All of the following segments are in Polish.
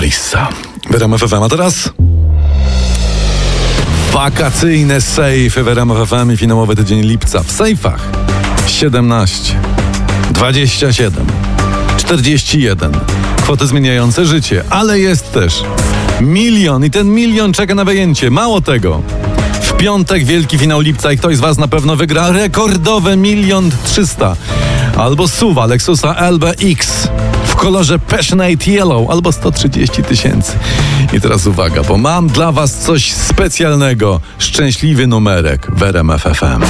Marissa w RMF FM. A teraz wakacyjne sejfy w RMF FM i finałowy tydzień lipca. W sejfach 17, 27, 41. Kwoty zmieniające życie, ale jest też 1 000 000 i ten 1 000 000 czeka na wyjęcie. Mało tego, w piątek wielki finał lipca i ktoś z was na pewno wygra rekordowe 1 300 000 albo SUV Lexusa LBX w kolorze Passionate Yellow albo 130 000. I teraz uwaga, bo mam dla was coś specjalnego. Szczęśliwy numerek w RMF FM.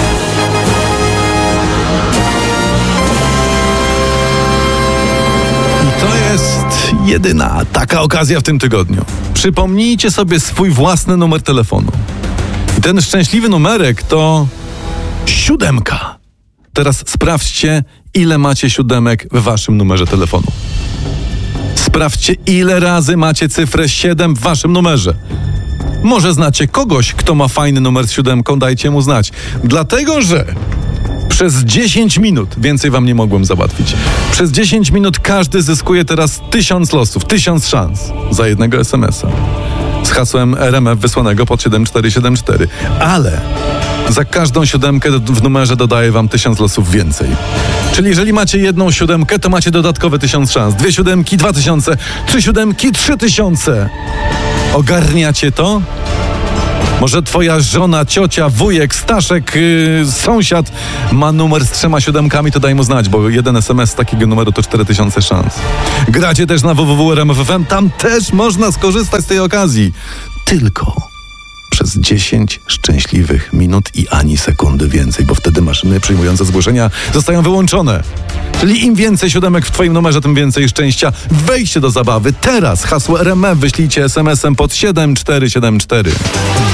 To jest jedyna taka okazja w tym tygodniu. Przypomnijcie sobie swój własny numer telefonu. I ten szczęśliwy numerek to 7. Teraz sprawdźcie, ile macie 7 w waszym numerze telefonu. Sprawdźcie, ile razy macie cyfrę 7 w waszym numerze. Może znacie kogoś, kto ma fajny numer z 7, dajcie mu znać. Dlatego, że przez 10 minut, więcej wam nie mogłem załatwić, przez 10 minut każdy zyskuje teraz 1000 losów, 1000 szans za jednego SMS-a z hasłem RMF wysłanego pod 7474. Ale za każdą 7 w numerze dodaję wam 1000 losów więcej. Czyli jeżeli macie jedną 7, to macie dodatkowe 1000 szans. 2 7, 2000, 3 7, 3000. Ogarniacie to? Może twoja żona, ciocia, wujek, Staszek, sąsiad ma numer z 3 7, to daj mu znać, bo jeden SMS z takiego numeru to 4000 szans. Gracie też na www.rmf.fm, tam też można skorzystać z tej okazji. Tylko przez 10 szczęśliwych minut i ani sekundy więcej, bo wtedy maszyny przyjmujące zgłoszenia zostają wyłączone. Czyli im więcej 7 w twoim numerze, tym więcej szczęścia. Wejdźcie do zabawy teraz. Hasło RMF wyślijcie SMS-em pod 7474.